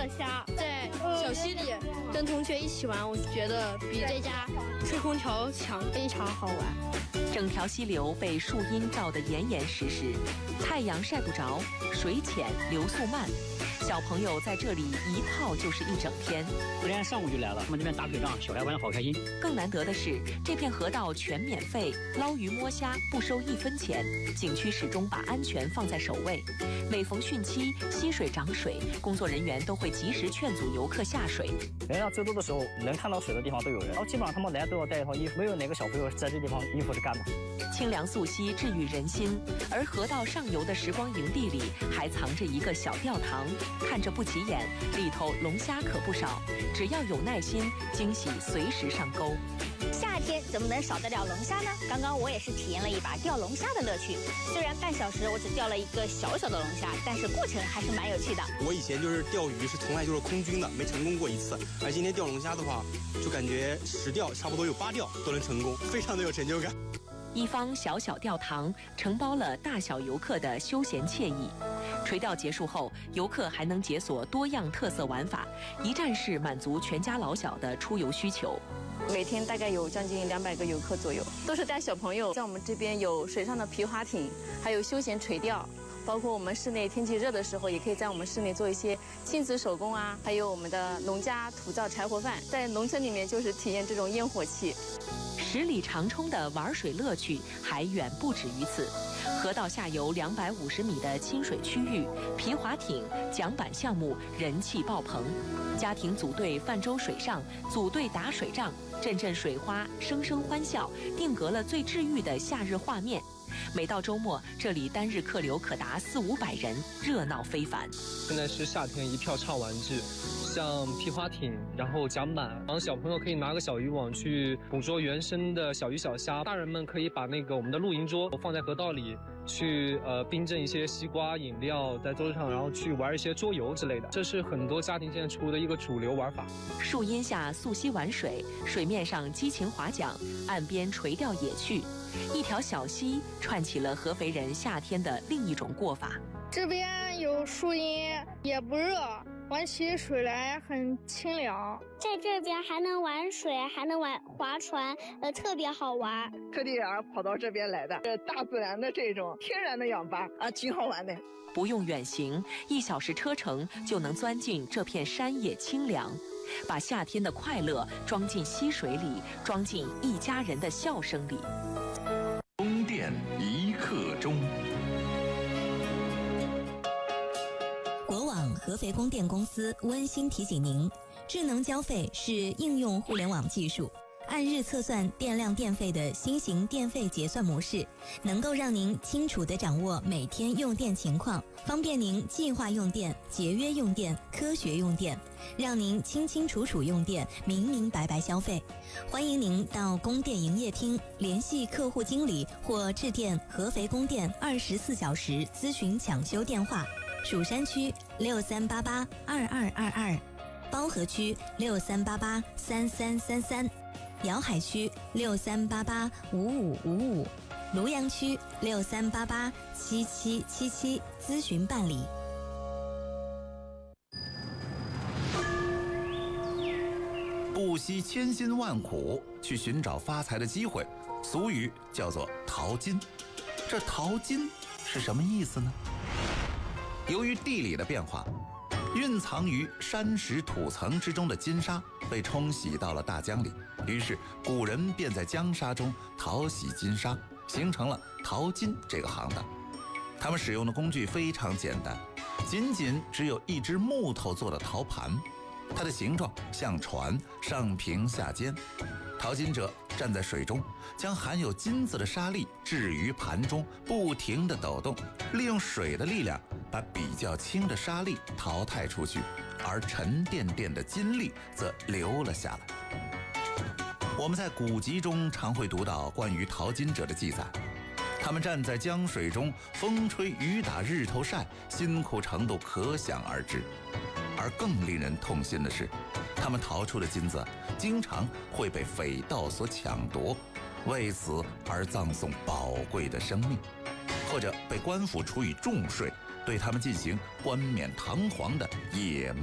乐虾，在小溪里跟同学一起玩，我觉得比在家吹空调强，非常好玩。 整条溪流被树荫照得严严实实，太阳晒不着，水浅流速慢，小朋友在这里一泡就是一整天。 昨天上午就来了，我们这边打水仗，小孩玩得好开心。 更难得的是，这片河道全免费，捞鱼摸虾不收1分钱。景区始终把安全放在首位。每逢汛期，溪水涨水，工作人员都会及时劝阻游客下水。 人要最多的时候，能看到水的地方都有人，然后基本上他们来都要带一套衣服，没有哪个小朋友在这地方衣服是干的。 清凉溯溪，治愈人心。而河道上游的时光营地里，还藏着一个小钓塘，看着不起眼，里头龙虾可不少。只要有耐心，惊喜随时上钩。 夏天怎么能少得了龙虾呢？刚刚我也是体验了一把钓龙虾的乐趣。虽然半小时我只钓了一个小小的龙虾，但是过程还是蛮有趣的。 我以前就是钓鱼是从来就是空军的，没成功过一次。而今天钓龙虾的话，就感觉10钓差不多有8钓都能成功，非常的有成就感。 一方小小钓塘承包了大小游客的休闲惬意。垂钓结束后，游客还能解锁多样特色玩法，一站式满足全家老小的出游需求。 每天大概有将近200个游客左右，都是带小朋友。在我们这边有水上的皮划艇，还有休闲垂钓，包括我们室内天气热的时候，也可以在我们室内做一些亲子手工啊，还有我们的农家土灶柴火饭，在农村里面就是体验这种烟火气。 10里长冲的玩水乐趣还远不止于此。河道下游250米的亲水区域，皮划艇、桨板项目人气爆棚。家庭组队泛舟水上，组队打水仗，阵阵水花，声声欢笑，定格了最治愈的夏日画面。每到周末，这里单日客流可达400-500人，热闹非凡。 现在是夏天，一票畅玩季，像皮划艇，然后桨板，然后小朋友可以拿个小渔网去捕捉原生的小鱼小虾，大人们可以把我们的露营桌放在河道里，去冰镇一些西瓜饮料在桌上，然后去玩一些桌游之类的。这是很多家庭现在出的一个主流玩法。 树荫下溯溪玩水，水面上激情划桨，岸边垂钓野趣。一条小溪串起了合肥人夏天的另一种过法。 这边有树荫，也不热，玩起水来很清凉。 在这边还能玩水，还能玩划船，特别好玩。 特地跑到这边来的，这大自然的这种天然的氧吧啊，挺好玩的。 不用远行，1小时车程就能钻进这片山野清凉，把夏天的快乐装进溪水里，装进一家人的笑声里。 宫殿一刻钟。 国网合肥供电公司温馨提醒您，智能交费是应用互联网技术，按日测算电量电费的新型电费结算模式，能够让您清楚地掌握每天用电情况，方便您计划用电、节约用电、科学用电，让您清清楚楚用电，明明白白消费。欢迎您到供电营业厅联系客户经理或致电合肥供电24小时咨询抢修电话：蜀山区63882222，包河区63883333，瑶海区63885555，庐阳区63887777，咨询办理。 不惜千辛万苦去寻找发财的机会，俗语叫做淘金。这淘金是什么意思呢？由于地理的变化，蕴藏于山石土层之中的金沙被冲洗到了大江里，于是古人便在江沙中淘洗金沙，形成了淘金这个行当。他们使用的工具非常简单，仅只有一只木头做的陶盘，它的形状像船，上平下尖。淘金者站在水中，将含有金子的沙粒置于盘中，不停地抖动，利用水的力量把比较轻的沙粒淘汰出去，而沉甸甸的金粒则留了下来。我们在古籍中常会读到关于淘金者的记载，他们站在江水中，风吹雨打日头晒，辛苦程度可想而知。而更令人痛心的是，他们淘出的金子经常会被匪盗所抢夺，为此而葬送宝贵的生命，或者被官府处以重税，对他们进行冠冕堂皇的野蛮